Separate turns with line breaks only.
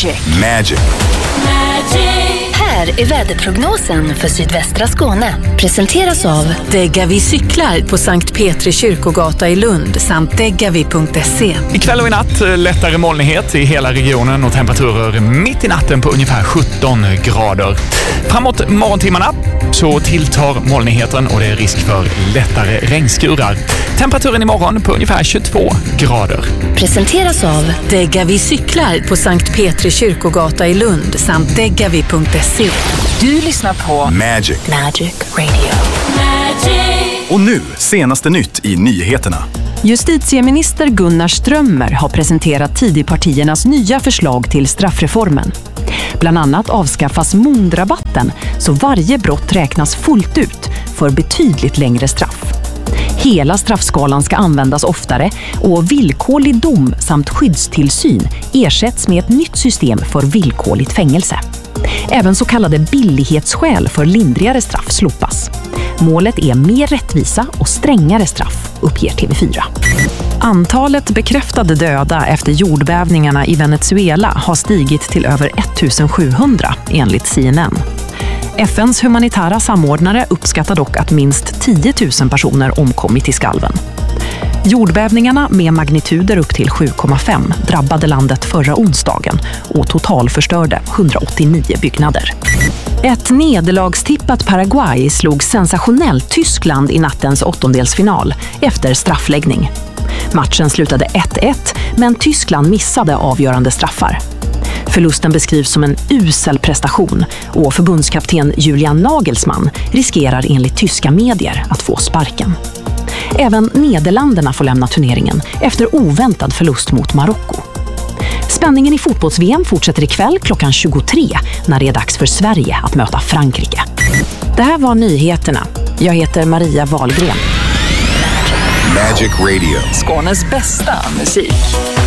Magic.
Här är väderprognosen för sydvästra Skåne. Presenteras av
Degavi cyklar på Sankt Petri kyrkogata i Lund samt degavi.se.
Ikväll och i natt lättare molnighet i hela regionen och temperaturer mitt i natten på ungefär 17 grader. Framåt morgontimmarna så tilltar molnigheten och det är risk för lättare regnskurar. Temperaturen imorgon på ungefär 22 grader.
Presenteras av
Degavi cyklar på Sankt Petri kyrkogata i Lund samt degavi.se.
Du lyssnar på
Magic.
Magic Radio.
Och nu, senaste nytt i nyheterna.
Justitieminister Gunnar Strömmer har presenterat Tidöpartiernas nya förslag till straffreformen. Bland annat avskaffas mundrabatten så varje brott räknas fullt ut för betydligt längre straff. Hela straffskalan ska användas oftare och villkorlig dom samt skyddstillsyn ersätts med ett nytt system för villkorligt fängelse. Även så kallade billighetsskäl för lindrigare straff slopas. Målet är mer rättvisa och strängare straff, uppger TV4. Antalet bekräftade döda efter jordbävningarna i Venezuela har stigit till över 1700 enligt CNN. FNs humanitära samordnare uppskattar dock att minst 10 000 personer omkommit i skalven. Jordbävningarna med magnituder upp till 7,5 drabbade landet förra onsdagen och totalförstörde 189 byggnader. Ett nederlagstippat Paraguay slog sensationellt Tyskland i nattens åttondelsfinal efter straffläggning. Matchen slutade 1-1 men Tyskland missade avgörande straffar. Förlusten beskrivs som en usel prestation och förbundskapten Julian Nagelsmann riskerar enligt tyska medier att få sparken. Även Nederländerna får lämna turneringen efter oväntad förlust mot Marocko. Spänningen i fotbolls-VM fortsätter ikväll klockan 23 när det är dags för Sverige att möta Frankrike. Det här var nyheterna. Jag heter Maria Wahlgren.
Magic Radio.
Skånes bästa musik.